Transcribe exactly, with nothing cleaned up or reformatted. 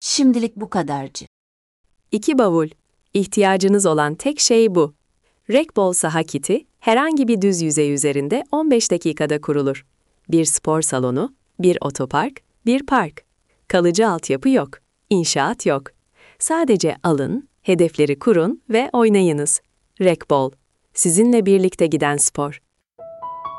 Şimdilik bu kadarcı. İki bavul. İhtiyacınız olan tek şey bu. Racquetball saha kiti, herhangi bir düz yüzey üzerinde on beş dakikada kurulur. Bir spor salonu, bir otopark, bir park. Kalıcı altyapı yok, inşaat yok. Sadece alın, hedefleri kurun ve oynayınız. Racquetball, sizinle birlikte giden spor.